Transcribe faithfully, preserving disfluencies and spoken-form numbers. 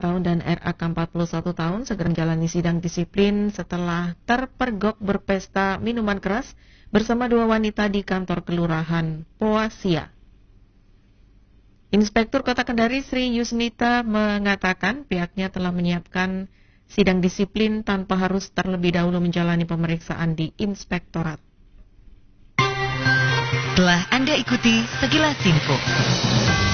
tahun dan R A K empat puluh satu tahun segera menjalani sidang disiplin setelah terpergok berpesta minuman keras bersama dua wanita di kantor kelurahan Poasia. Inspektur Kota Kendari Sri Yusnita mengatakan pihaknya telah menyiapkan sidang disiplin tanpa harus terlebih dahulu menjalani pemeriksaan di inspektorat. Telah Anda ikuti sekilas info.